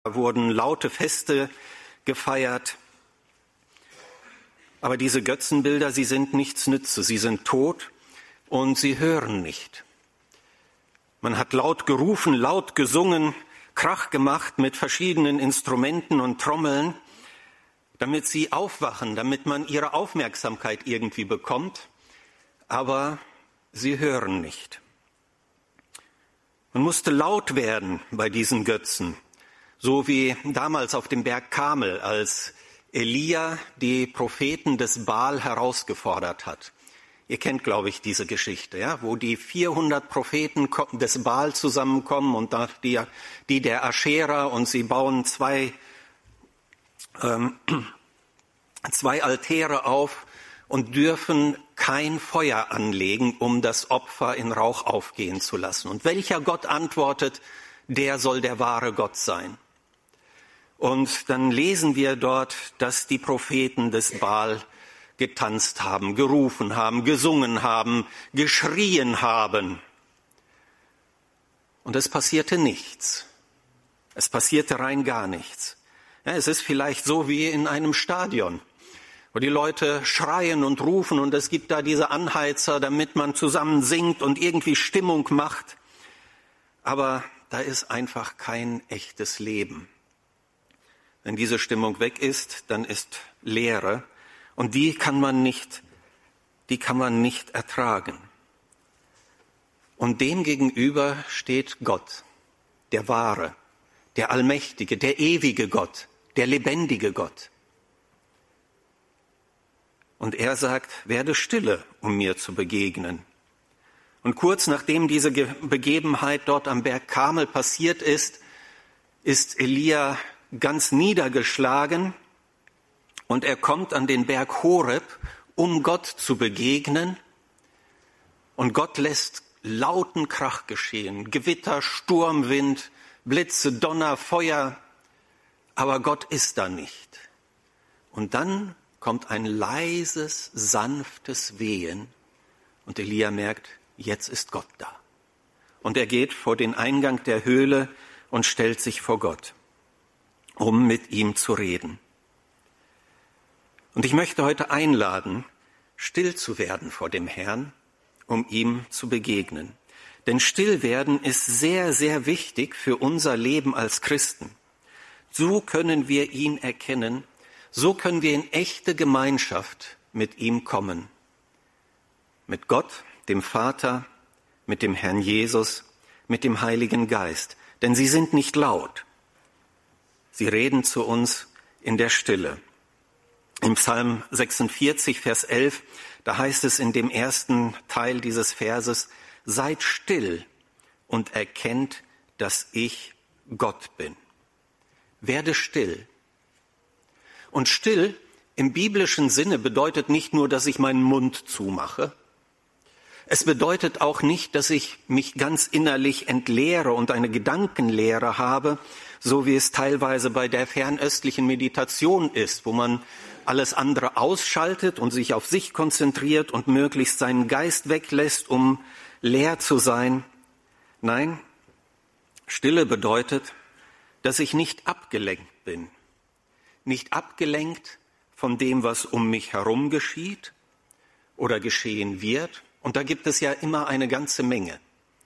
wurden laute Feste gefeiert. Aber diese Götzenbilder, sie sind nichts nütze, sie sind tot und sie hören nicht. Man hat laut gerufen, laut gesungen, Krach gemacht mit verschiedenen Instrumenten und Trommeln, damit sie aufwachen, damit man ihre Aufmerksamkeit irgendwie bekommt, aber sie hören nicht. Man musste laut werden bei diesen Götzen, so wie damals auf dem Berg Karmel, als Elia die Propheten des Baal herausgefordert hat. Ihr kennt, glaube ich, diese Geschichte, ja, wo die 400 Propheten des Baal zusammenkommen und die der Aschera, und sie bauen zwei Altäre auf und dürfen kein Feuer anlegen, um das Opfer in Rauch aufgehen zu lassen. Und welcher Gott antwortet, der soll der wahre Gott sein. Und dann lesen wir dort, dass die Propheten des Baal getanzt haben, gerufen haben, gesungen haben, geschrien haben. Und es passierte nichts. Es passierte rein gar nichts. Ja, es ist vielleicht so wie in einem Stadion, wo die Leute schreien und rufen und es gibt da diese Anheizer, damit man zusammen singt und irgendwie Stimmung macht. Aber da ist einfach kein echtes Leben. Wenn diese Stimmung weg ist, dann ist Leere. Und die kann man nicht ertragen. Und dem gegenüber steht Gott, der wahre, der allmächtige, der ewige Gott, der lebendige Gott. Und er sagt, werde stille, um mir zu begegnen. Und kurz nachdem diese Begebenheit dort am Berg Karmel passiert ist, ist Elia ganz niedergeschlagen. Und er kommt an den Berg Horeb, um Gott zu begegnen. Und Gott lässt lauten Krach geschehen. Gewitter, Sturm, Wind, Blitze, Donner, Feuer. Aber Gott ist da nicht. Und dann kommt ein leises, sanftes Wehen. Und Elia merkt, jetzt ist Gott da. Und er geht vor den Eingang der Höhle und stellt sich vor Gott, um mit ihm zu reden. Und ich möchte heute einladen, still zu werden vor dem Herrn, um ihm zu begegnen. Denn Stillwerden ist sehr, sehr wichtig für unser Leben als Christen. So können wir ihn erkennen, so können wir in echte Gemeinschaft mit ihm kommen. Mit Gott, dem Vater, mit dem Herrn Jesus, mit dem Heiligen Geist. Denn sie sind nicht laut. Sie reden zu uns in der Stille. Im Psalm 46, Vers 11, da heißt es in dem ersten Teil dieses Verses, seid still und erkennt, dass ich Gott bin. Werde still. Und still im biblischen Sinne bedeutet nicht nur, dass ich meinen Mund zumache. Es bedeutet auch nicht, dass ich mich ganz innerlich entleere und eine Gedankenleere habe, so wie es teilweise bei der fernöstlichen Meditation ist, wo man alles andere ausschaltet und sich auf sich konzentriert und möglichst seinen Geist weglässt, um leer zu sein. Nein, Stille bedeutet, dass ich nicht abgelenkt bin. Nicht abgelenkt von dem, was um mich herum geschieht oder geschehen wird. Und da gibt es ja immer eine ganze Menge.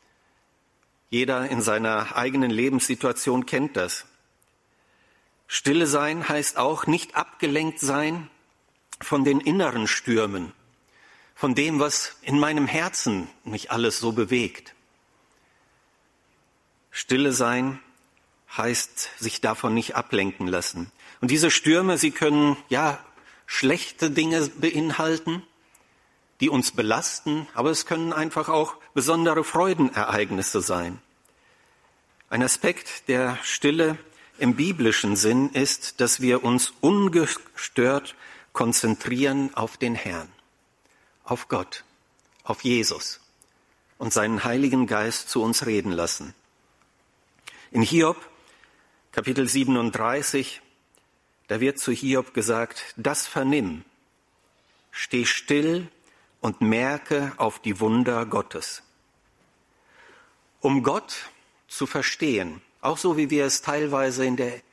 Jeder in seiner eigenen Lebenssituation kennt das. Stille sein heißt auch nicht abgelenkt sein von den inneren Stürmen, von dem, was in meinem Herzen mich alles so bewegt. Stille sein heißt sich davon nicht ablenken lassen. Und diese Stürme, sie können schlechte Dinge beinhalten, die uns belasten, aber es können einfach auch besondere Freudenereignisse sein. Ein Aspekt der Stille im biblischen Sinn ist, dass wir uns ungestört konzentrieren auf den Herrn, auf Gott, auf Jesus und seinen Heiligen Geist zu uns reden lassen. In Hiob, Kapitel 37, da wird zu Hiob gesagt, das vernimm, steh still und merke auf die Wunder Gottes. Um Gott zu verstehen, auch so wie wir es teilweise in der